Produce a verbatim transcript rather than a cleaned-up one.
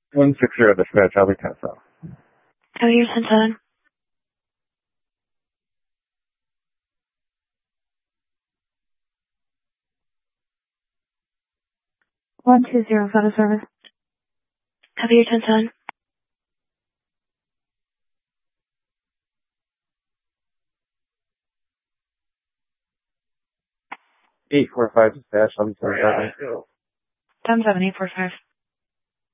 one six zero dispatch, I'll be ten south. Oh, you're ten seven. one two zero, photo service. Copy your ten seven. eight four five dispatch, I'll be ten seven. ten seven, eight four five.